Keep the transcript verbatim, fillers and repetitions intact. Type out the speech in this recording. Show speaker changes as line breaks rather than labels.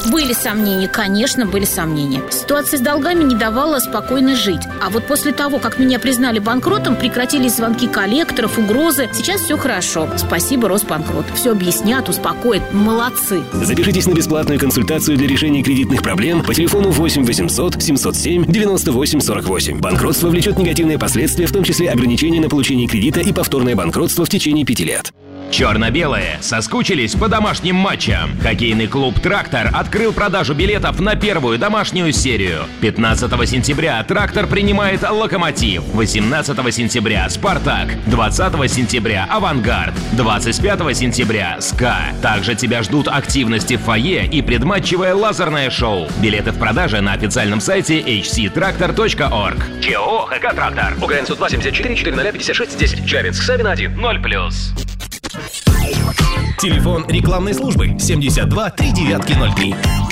Были сомнения, конечно, были сомнения. Ситуация с долгами не давала спокойно жить. А вот после того, как меня признали банкротом, прекратились звонки коллекторов, угрозы. Сейчас все хорошо. Спасибо, Росбанкрот. Все объяснят, успокоят. Молодцы.
Запишитесь на бесплатную консультацию для решения кредитных проблем по телефону восемь восемьсот семьсот семь девяносто восемь сорок восемь. Банкротство влечет негативные последствия, в том числе ограничения на получение кредита и повторное банкротство в течение пяти лет.
Черно-белые соскучились по домашним матчам. Хоккейный клуб «Трактор» открыл продажу билетов на первую домашнюю серию. пятнадцатого сентября «Трактор» принимает «Локомотив». восемнадцатого сентября «Спартак». двадцатого сентября «Авангард». двадцать пятого сентября «СКА». Также тебя ждут активности в фойе и предматчевое лазерное шоу. Билеты в продаже на официальном сайте эйч си трактор точка орг. ЧО «ХК Трактор». УГН два семьдесят четыре четыреста пятьдесят шесть десять. Челябинск. Савина один. ноль плюс.
Телефон рекламной службы семьдесят два три девятки ноль три.